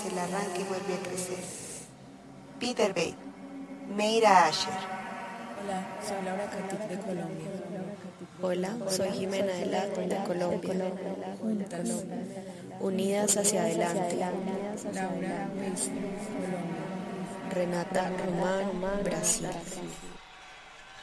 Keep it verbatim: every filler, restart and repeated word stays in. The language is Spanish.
el arranque vuelve a crecer. Peter Bate, Meira Asher. Hola, soy Laura Catic de Colombia. Hola, soy Jimena Delat de Colombia. Juntas, Unidas hacia adelante. Laura West, Colombia. Renata Román, Brasil.